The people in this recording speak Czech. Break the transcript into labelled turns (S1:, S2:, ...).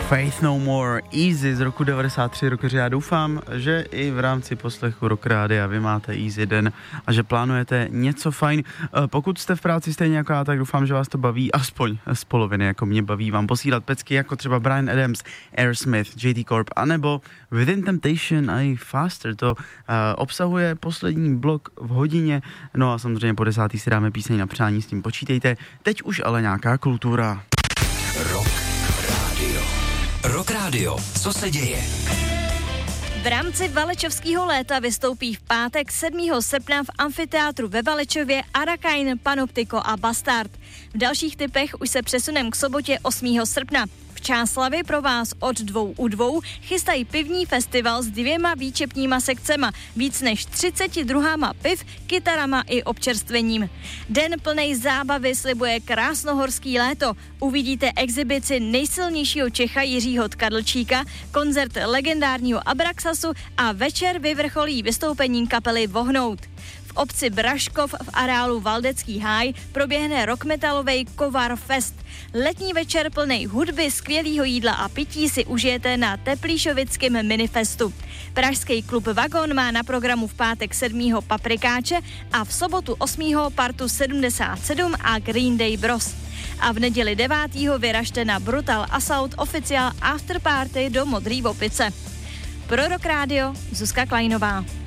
S1: Faith No More, Easy z roku 93, rokeři. Já doufám, že i v rámci poslechu Rock Rádia vy máte easy den a že plánujete něco fajn. Pokud jste v práci stejně jako já, tak doufám, že vás to baví, aspoň z poloviny, jako mě baví vám posílat pecky jako třeba Bryan Adams, Aerosmith, JT Corp, anebo Within Temptation a i Faster. To obsahuje poslední blok v hodině, no a samozřejmě po 10. si dáme píseň na přání, s tím počítejte. Teď už ale nějaká kultura.
S2: Rock Radio, co se děje?
S3: V rámci Valečovského léta vystoupí v pátek 7. srpna v amfiteátru ve Valečově Arakain, Panoptiko a Bastard. V dalších typech už se přesunem k sobotě 8. srpna. V Čáslavi pro vás od 2 u 2 chystají pivní festival s 2 výčepníma sekcema, víc než 30 druhama piv, kytarama i občerstvením. Den plnej zábavy slibuje krásnohorský léto. Uvidíte exibici nejsilnějšího Čecha Jiřího Tkadlčíka, koncert legendárního Abraxasu a večer vyvrcholí vystoupením kapely Vohnout. V obci Braškov v areálu Valdecký háj proběhne rockmetalovej Kovar Fest. Letní večer plnej hudby, skvělýho jídla a pití si užijete na Teplíšovickém minifestu. Pražský klub Vagon má na programu v pátek 7. Paprikáče a v sobotu 8. partu 77 a Green Day Bros. A v neděli 9. vyražte na Brutal Assault Official Afterparty do Modrý Opice. Pro Rock Radio Zuzka Klajnová.